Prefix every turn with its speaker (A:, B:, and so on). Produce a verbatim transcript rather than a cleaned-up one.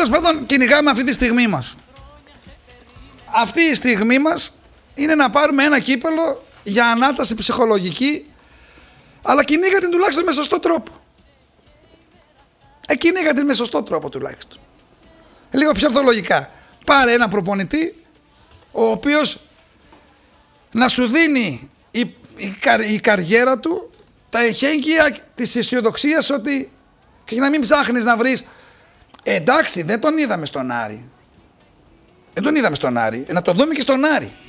A: τέλος πάντων κυνηγάμε αυτή τη στιγμή μας. Αυτή η στιγμή μας είναι να πάρουμε ένα κύπελο για ανάταση ψυχολογική, αλλά κυνήγα την τουλάχιστον με σωστό τρόπο. Ε, κυνήγα την με σωστό τρόπο τουλάχιστον. Λίγο πιο ορθολογικά. Πάρε ένα προπονητή, ο οποίος να σου δίνει η, η, η καριέρα του τα εχέγγυα της αισιοδοξίας ότι, και να μην ψάχνεις να βρεις, ε, εντάξει δεν τον είδαμε στον Άρη. Δεν τον είδαμε στον Άρη, ε, να τον δούμε και στον Άρη.